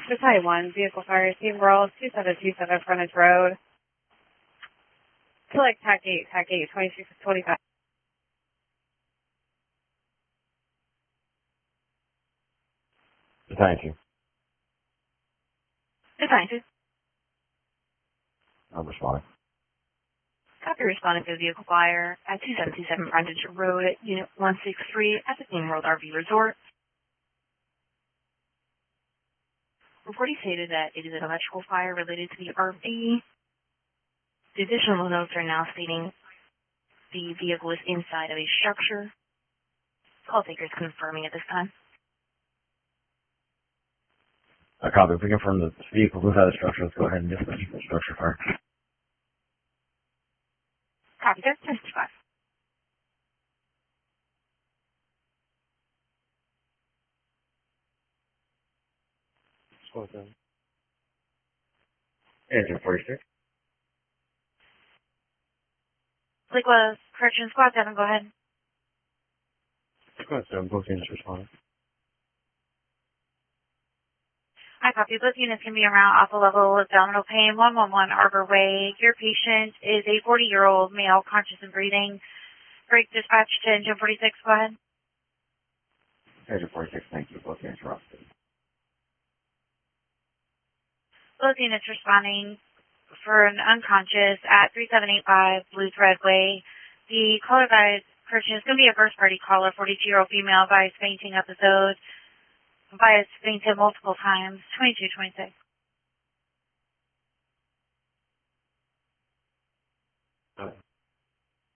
Battalion 1, vehicle fire, Steve World, 2727 Frontage Road. Select TAC 8, 2625. Battalion 2. Battalion 2. I'm responding. Copy, responding to the vehicle fire at 2727 Frontage Road at Unit 163 at the Theme World RV Resort. Reporting stated that it is an electrical fire related to the RV. The additional notes are now stating the vehicle is inside of a structure. Call takers confirming at this time. A copy. If we confirm the vehicle inside the structure, let's go ahead and dispatch the structure fire. Copy, sir. 1065. Squad 7. Engine 46. Lakewood Correction Squad 7, go ahead. Squad 7, both units responding. Hi, copy. Both units can be around alpha level abdominal pain, 111 Arbor Way. Your patient is a 40-year-old male, conscious and breathing. Break dispatch to engine 46, go ahead. Engine 46, thank you. Both units are off. Both units responding for an unconscious at 3785 Blue Threadway. The caller by correction is going to be a first party caller, 42-year-old female, by fainting episode. Bias fainted multiple times, 2226.